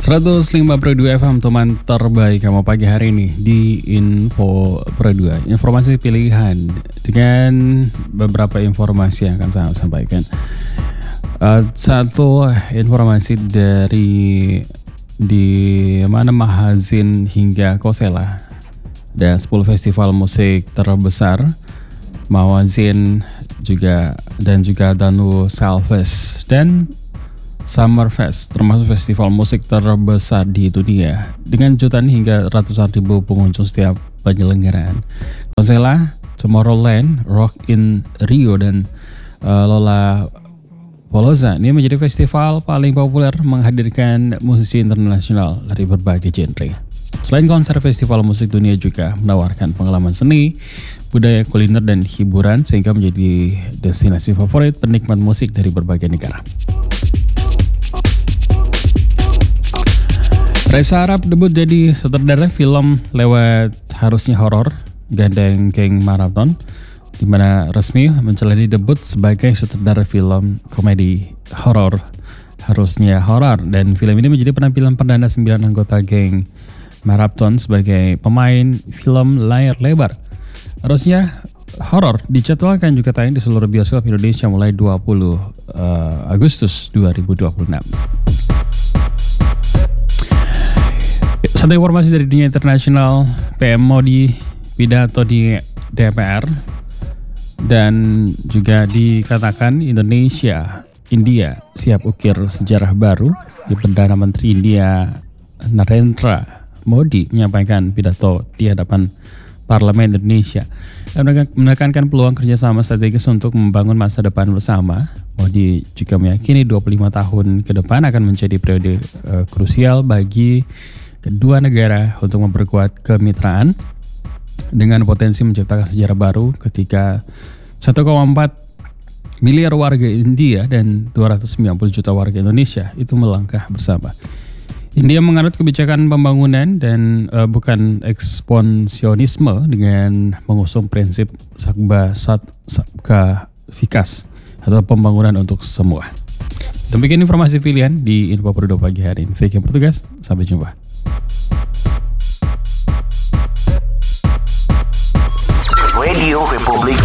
105.2 FM, teman terbaik kamu pagi hari ini di Info Pro 2. Informasi pilihan dengan beberapa informasi yang akan saya sampaikan. Satu informasi dari di mana Mahazin hingga Kosela. Ada 10 festival musik terbesar, Mawazin juga Danu Salfest dan Summerfest, termasuk festival musik terbesar di dunia dengan jutaan hingga ratusan ribu pengunjung setiap penyelenggaraan. Kosela, Tomorrowland, Rock in Rio dan Lollapalooza ini menjadi festival paling populer menghadirkan musisi internasional dari berbagai genre. Selain konser, festival musik dunia juga menawarkan pengalaman seni, budaya, kuliner, dan hiburan sehingga menjadi destinasi favorit penikmat musik dari berbagai negara. Reza Arab debut jadi sutradara film lewat Harusnya Horor, Gandeng Geng Marathon, di mana resmi menjalani debut sebagai sutradara film komedi horor Harusnya Horor, dan film ini menjadi penampilan perdana 9 anggota geng Marathon sebagai pemain film layar lebar. Harusnya Horor dijadwalkan juga tayang di seluruh bioskop Indonesia mulai 20 Agustus 2026. Satu informasi dari dunia internasional, PM Modi pidato di DPR dan juga dikatakan India siap ukir sejarah baru. Di Perdana Menteri India Narendra Modi menyampaikan pidato di hadapan Parlemen Indonesia dan menekankan peluang kerjasama strategis untuk membangun masa depan bersama. Modi juga meyakini 25 tahun ke depan akan menjadi periode krusial bagi kedua negara untuk memperkuat kemitraan dengan potensi menciptakan sejarah baru ketika 1,4 miliar warga India dan 290 juta warga Indonesia itu melangkah bersama. India menganut kebijakan pembangunan dan bukan ekspansionisme dengan mengusung prinsip Sabka Vikas atau pembangunan untuk semua. Demikian informasi pilihan di Info Pro 2 pagi hari ini. Vicky bertugas, sampai jumpa. Radio Republik